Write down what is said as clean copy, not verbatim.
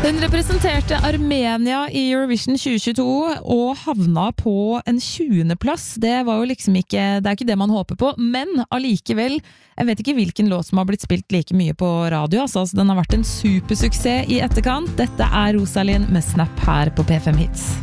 Den representerte Armenia i Eurovision 2022 og havna på en 20. plass. Det var jo liksom ikke, det er ikke det man håper på, men allikevel, jeg vet ikke hvilken låt som har blitt spilt like mye på radio, altså den har vært en supersuksess i etterkant. Dette er Rosalind med Snap her på P5 Hits.